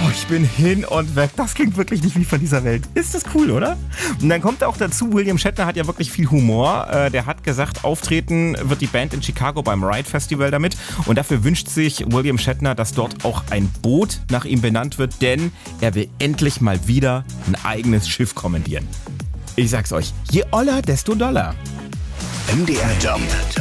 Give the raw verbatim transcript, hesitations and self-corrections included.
ich bin hin und weg. Das klingt wirklich nicht wie von dieser Welt. Ist das cool, oder? Und dann kommt auch dazu, William Shatner hat ja wirklich viel Humor. Äh, der hat gesagt, auftreten wird die Band in Chicago beim Ride Festival damit. Und dafür wünscht sich William Shatner, dass dort auch ein Boot nach ihm benannt wird, denn er will endlich mal wieder ein eigenes Schiff kommandieren. Ich sag's euch, je oller, desto doller. M D R Jump